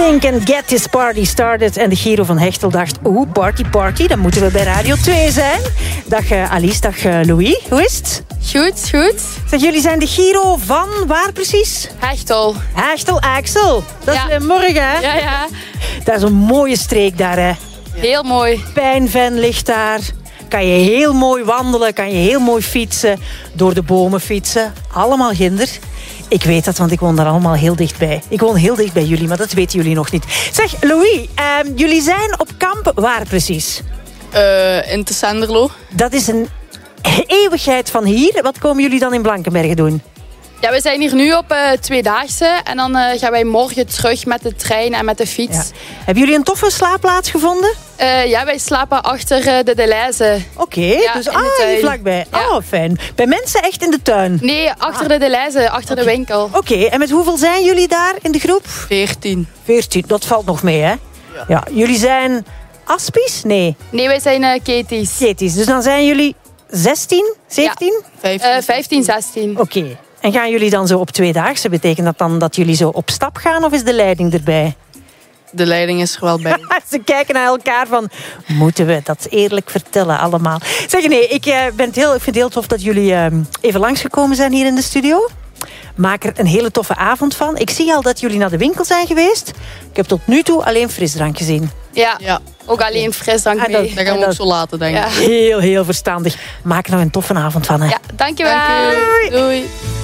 Think and Get This Party Started. En de Giro van Hechtel dacht, party, dan moeten we bij Radio 2 zijn. Dag Alice, dag Louis. Hoe is het? Goed. Zeg, jullie zijn de Giro van waar precies? Hechtel. Hechtel-Axel. Dat is morgen, hè? Ja. Dat is een mooie streek daar, hè? Heel mooi. Pijnven ligt daar. Kan je heel mooi wandelen, kan je heel mooi fietsen. Door de bomen fietsen. Allemaal ginder. Ik weet dat, want ik woon daar allemaal heel dichtbij. Ik woon heel dicht bij jullie, maar dat weten jullie nog niet. Zeg, Louis, jullie zijn op kamp waar precies? In Tessenderlo. Dat is een eeuwigheid van hier. Wat komen jullie dan in Blankenberge doen? Ja, we zijn hier nu op tweedaagse. En dan gaan wij morgen terug met de trein en met de fiets. Ja. Hebben jullie een toffe slaapplaats gevonden? Ja, wij slapen achter de Deleuze. Oké, dus hier vlakbij. Ja. Oh, fijn. Bij mensen echt in de tuin? Nee, achter de Deleuze, achter de winkel. Oké, en met hoeveel zijn jullie daar in de groep? 14. 14, dat valt nog mee, hè? Ja. Jullie zijn Aspies? Nee, wij zijn Keties. Keties. Dus dan zijn jullie 16, 17? 15, 16. Oké. En gaan jullie dan zo op tweedaagse? Betekent dat dan dat jullie zo op stap gaan of is de leiding erbij? De leiding is er wel bij. Ze kijken naar elkaar van, moeten we dat eerlijk vertellen allemaal? Zeg, nee, ik vind het heel tof dat jullie even langsgekomen zijn hier in de studio. Maak er een hele toffe avond van. Ik zie al dat jullie naar de winkel zijn geweest. Ik heb tot nu toe alleen frisdrank gezien. Ja. Ook alleen frisdrank mee. Dat gaan we ook zo laten, denk ik. Ja. Heel verstandig. Maak er nou een toffe avond van, hè. Ja, dankjewel. Dank u. Doei.